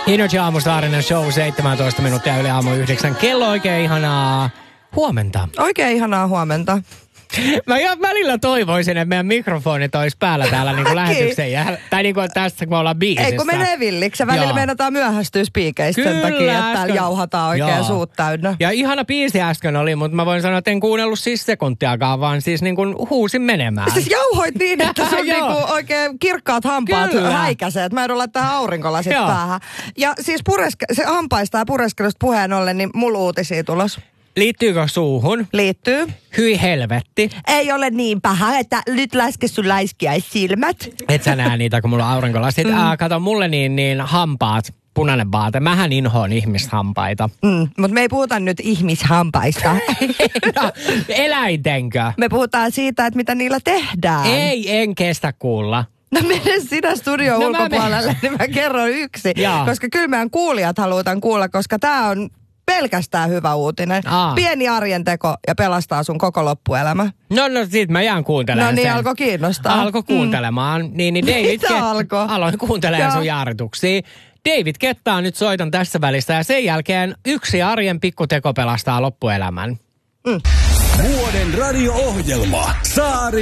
Energy aamu Saarinen show 17 minuuttia yli aamu 9. Kello oikein ihanaa huomenta. Oikein ihanaa huomenta. Mä välillä toivoisin, että meidän mikrofonit olisi päällä täällä niin kuin lähetyksen tai niin kuin tässä, kun me ollaan biisissä. Ei kun menee villiksi. Välillä meinataan myöhästyä spiikeistä sen takia, että täällä jauhataan oikein suut täynnä. Ja ihana biisi äsken oli, mutta mä voin sanoa, että en kuunnellut siis sekuntiakaan, vaan siis niin kuin huusin menemään. Siis jauhoit niin, että sun niin kuin oikein kirkkaat hampaat häikäiset. Mä joudun laittaa aurinkolasit päähän. Ja siis se hampaista ja pureskelusta puheen ollen, niin mulla uutisia tulos. Liittyykö suuhun? Liittyy. Hyi helvetti. Ei ole niin paha, että nyt laske sun läiskiäissilmät. Et sä näe niitä, kun mulla on aurinkolasit. Kato, mulle niin hampaat, punainen vaate. Mähän inhoon ihmishampaita. Mutta me ei puhuta nyt ihmishampaista. No, eläintenkö? Me puhutaan siitä, että mitä niillä tehdään. Ei, en kestä kuulla. No mene sinä studion ulkopuolelle, niin mä kerron yksi. Koska kyllä meidän kuulijat halutaan kuulla, koska tää on pelkästään hyvä uutinen. Pieni arjen teko ja pelastaa sun koko loppuelämä. No sit mä jään kuuntelemaan sen. sen. Alkoi kiinnostaa. Alkoi kuuntelemaan. Niin David aloin kuuntelemaan sun jaarituksia. David Kettaa nyt soitan tässä välissä ja sen jälkeen yksi arjen pikkuteko pelastaa loppuelämän. Vuoden radio-ohjelma.